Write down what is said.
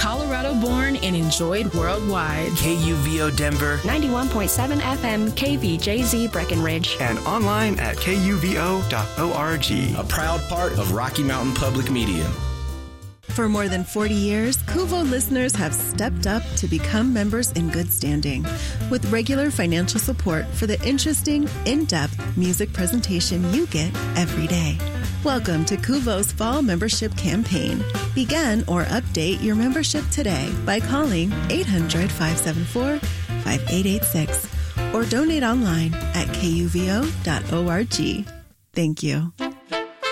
Colorado born and enjoyed worldwide. KUVO Denver, 91.7 FM KVJZ Breckenridge, and online at kuvo.org. A proud part of Rocky Mountain Public Media. For more than 40 years, Kuvo listeners have stepped up to become members in good standing, with regular financial support for the interesting, in-depth music presentation you get every day. Welcome to Kuvo's Fall Membership Campaign. Begin or update your membership today by calling 800-574-5886 or donate online at kuvo.org. Thank you.